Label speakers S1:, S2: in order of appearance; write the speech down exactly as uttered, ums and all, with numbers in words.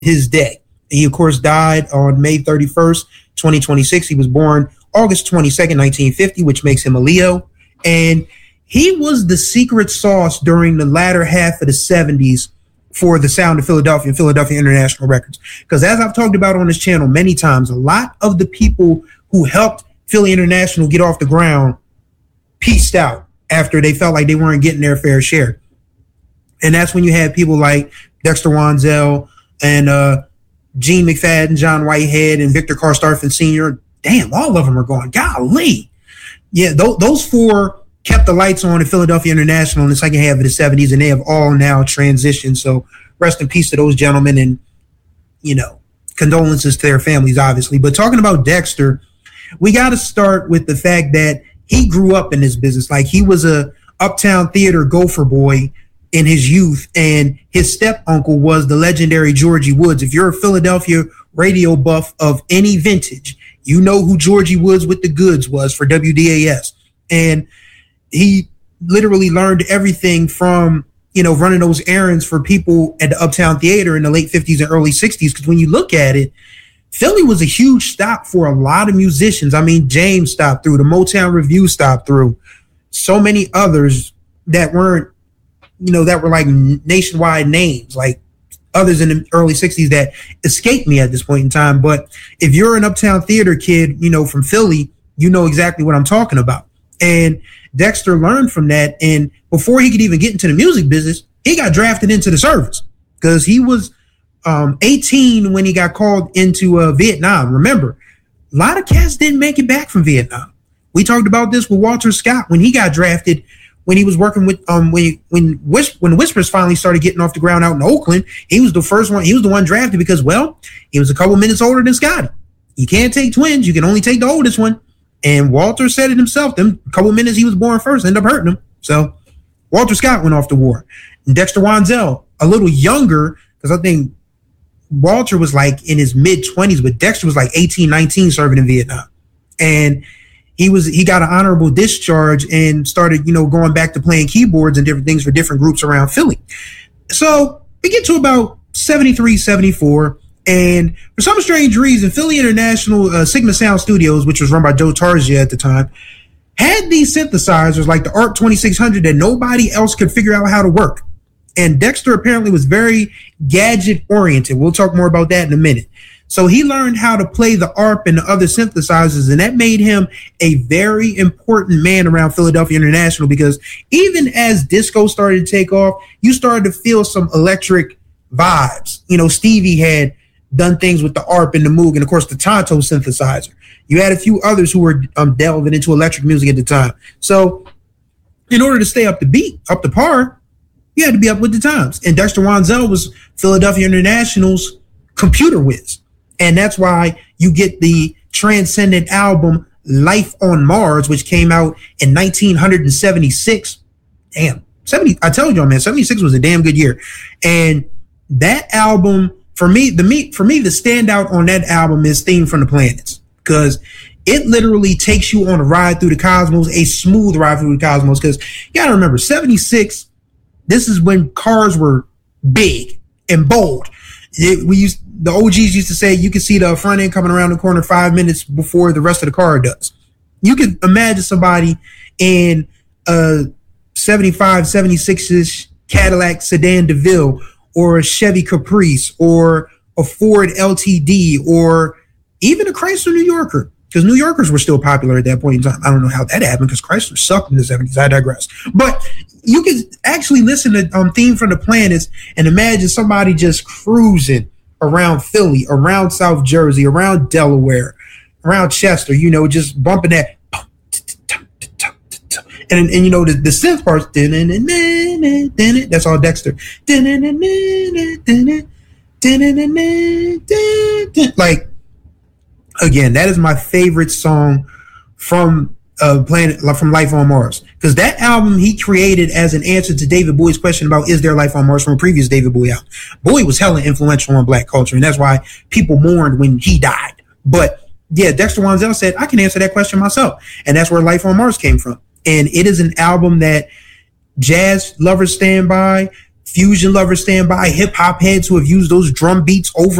S1: his day. He, of course, died on May thirty-first, twenty twenty-six. He was born August twenty-second, nineteen fifty, which makes him a Leo. And he was the secret sauce during the latter half of the seventies for the sound of Philadelphia and Philadelphia International Records. Because as I've talked about on this channel many times, a lot of the people who helped Philly International get off the ground pieced out after they felt like they weren't getting their fair share. And that's when you had people like Dexter Wansel and uh, Gene McFadden, John Whitehead, and Victor Carstarfin Senior Damn, all of them are gone. Golly. Yeah, th- those four kept the lights on in Philadelphia International in the second half of the seventies, and they have all now transitioned. So rest in peace to those gentlemen, and, you know, condolences to their families, obviously. But talking about Dexter, we got to start with the fact that he grew up in this business. Like, he was a Uptown Theater gopher boy in his youth, and his step uncle was the legendary Georgie Woods. If you're a Philadelphia radio buff of any vintage, you know who Georgie Woods with the goods was for W D A S. And he literally learned everything from, you know, running those errands for people at the Uptown Theater in the late fifties and early sixties. Because when you look at it, Philly was a huge stop for a lot of musicians. I mean, James stopped through, the Motown Review stopped through, so many others that weren't, you know, that were like nationwide names, like others in the early sixties that escaped me at this point in time. But if you're an Uptown Theater kid, you know, from Philly, you know exactly what I'm talking about. And Dexter learned from that. And before he could even get into the music business, he got drafted into the service because he was um, eighteen when he got called into uh, Vietnam. Remember, a lot of cats didn't make it back from Vietnam. We talked about this with Walter Scott when he got drafted, when he was working with um when when Whis- when Whispers finally started getting off the ground out in Oakland. He was the first one. He was the one drafted because, well, he was a couple minutes older than Scotty. You can't take twins. You can only take the oldest one. And Walter said it himself. Them couple minutes he was born first ended up hurting him. So Walter Scott went off to war. And Dexter Wansel, a little younger, because I think Walter was like in his mid twenties, but Dexter was like eighteen, nineteen serving in Vietnam. And he was he got an honorable discharge and started, you know, going back to playing keyboards and different things for different groups around Philly. So we get to about seventy-three, seventy-four. And for some strange reason, Philly International uh, Sigma Sound Studios, which was run by Joe Tarzia at the time, had these synthesizers like the A R C twenty-six hundred that nobody else could figure out how to work. And Dexter apparently was very gadget oriented. We'll talk more about that in a minute. So he learned how to play the A R P and the other synthesizers, and that made him a very important man around Philadelphia International, because even as disco started to take off, you started to feel some electric vibes. You know, Stevie had done things with the A R P and the Moog, and of course the Tonto synthesizer. You had a few others who were um, delving into electric music at the time. So in order to stay up to beat, up to par, you had to be up with the times. And Dexter Wansel was Philadelphia International's computer whiz. And that's why you get the transcendent album Life on Mars, which came out in nineteen seventy-six. Damn, seventy. I told y'all, man, seventy-six was a damn good year. And that album, for me, the me for me, the standout on that album is Theme from the Planets, because it literally takes you on a ride through the cosmos, a smooth ride through the cosmos. Because you gotta remember, seventy-six, this is when cars were big and bold. It, we used the O Gs used to say you can see the front end coming around the corner five minutes before the rest of the car does. You can imagine somebody in a seventy-five, seventy-six-ish Cadillac Sedan DeVille, or a Chevy Caprice, or a Ford L T D, or even a Chrysler New Yorker, because New Yorkers were still popular at that point in time. I don't know how that happened, because Chrysler sucked in the seventies. I digress. But you can actually listen to um, Theme from the Planets and imagine somebody just cruising around Philly, around South Jersey, around Delaware, around Chester, you know, just bumping that. And, and you know, the, the synth parts, that's all Dexter. Like, again, that is my favorite song from uh, Planet, from Life on Mars, because that album he created as an answer to David Bowie's question about is there life on Mars from a previous David Bowie album. Bowie was hella influential on black culture, and that's why people mourned when he died. But yeah, Dexter Wansel said, I can answer that question myself, and that's where Life on Mars came from. And it is an album that jazz lovers stand by, fusion lovers stand by, hip hop heads who have used those drum beats over